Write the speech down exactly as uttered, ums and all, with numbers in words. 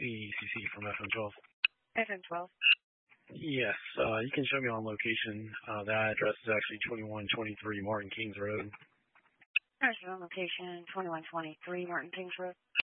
C C from F M twelve. F M twelve. Yes, uh, you can show me on location. Uh, that address is actually twenty-one twenty-three Martin Kings Road. There's your own location, twenty-one twenty-three Martin Kings Road.